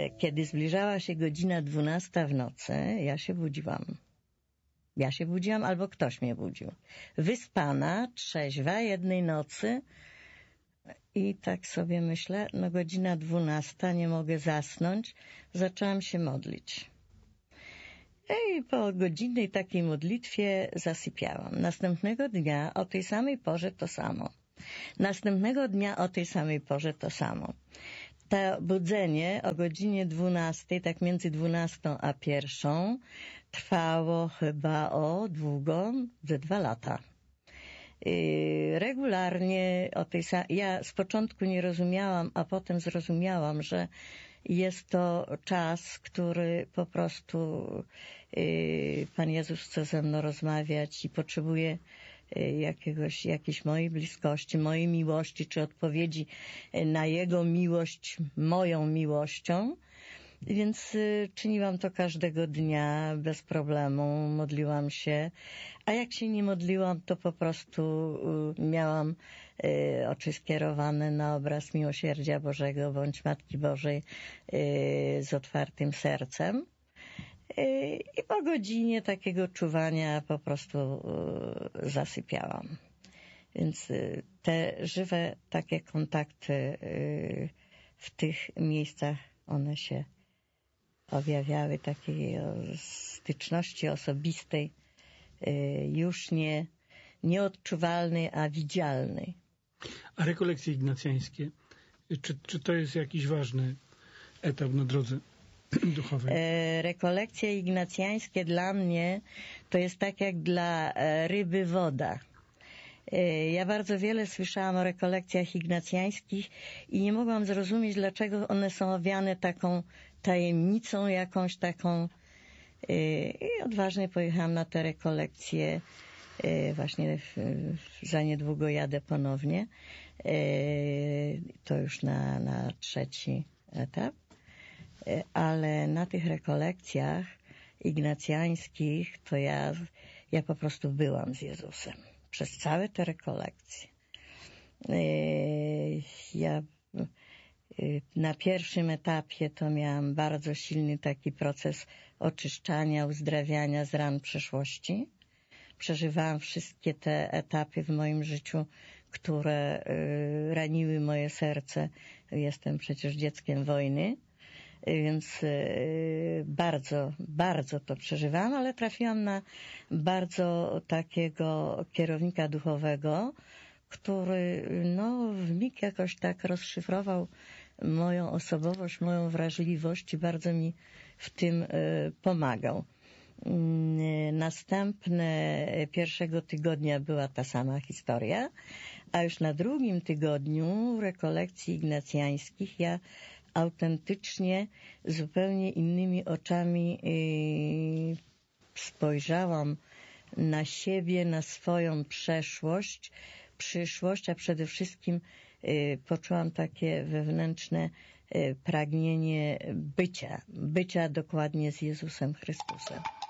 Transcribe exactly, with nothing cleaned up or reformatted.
kiedy zbliżała się godzina dwunasta w nocy, ja się budziłam. Ja się budziłam albo ktoś mnie budził. Wyspana, trzeźwa jednej nocy i tak sobie myślę, no godzina dwunasta, nie mogę zasnąć. Zaczęłam się modlić. I po godzinnej takiej modlitwie zasypiałam. Następnego dnia o tej samej porze to samo. Następnego dnia o tej samej porze to samo. To budzenie o godzinie dwunastej, tak między dwunastą a pierwszą, trwało chyba o długo, ze dwa lata. Yy, regularnie o tej samej... Ja z początku nie rozumiałam, a potem zrozumiałam, że jest to czas, który po prostu yy, Pan Jezus chce ze mną rozmawiać i potrzebuje jakiegoś, jakiejś mojej bliskości, mojej miłości, czy odpowiedzi na Jego miłość, moją miłością. Więc y, czyniłam to każdego dnia bez problemu, modliłam się, a jak się nie modliłam, to po prostu y, miałam y, oczy skierowane na obraz Miłosierdzia Bożego bądź Matki Bożej y, z otwartym sercem. I po godzinie takiego czuwania po prostu zasypiałam. Więc te żywe takie kontakty w tych miejscach, one się objawiały, takiej styczności osobistej, już nie nieodczuwalnej, a widzialnej. A rekolekcje ignacjańskie, czy, czy to jest jakiś ważny etap na drodze duchowej? E, rekolekcje ignacjańskie dla mnie to jest tak jak dla e, ryby woda. E, ja bardzo wiele słyszałam o rekolekcjach ignacjańskich i nie mogłam zrozumieć, dlaczego one są owiane taką tajemnicą, jakąś taką. E, I odważnie pojechałam na te rekolekcje. E, właśnie w, w, za niedługo jadę ponownie. E, to już na, na trzeci etap. Ale na tych rekolekcjach ignacjańskich to ja, ja po prostu byłam z Jezusem. Przez całe te rekolekcje. Ja na pierwszym etapie to miałam bardzo silny taki proces oczyszczania, uzdrawiania z ran przeszłości. Przeżywałam wszystkie te etapy w moim życiu, które raniły moje serce. Jestem przecież dzieckiem wojny. Więc bardzo, bardzo to przeżywałam, ale trafiłam na bardzo takiego kierownika duchowego, który no w mig jakoś tak rozszyfrował moją osobowość, moją wrażliwość i bardzo mi w tym pomagał. Następne pierwszego tygodnia była ta sama historia, a już na drugim tygodniu rekolekcji ignacjańskich ja autentycznie zupełnie innymi oczami yy, spojrzałam na siebie, na swoją przeszłość, przyszłość, a przede wszystkim yy, poczułam takie wewnętrzne yy, pragnienie bycia, bycia dokładnie z Jezusem Chrystusem.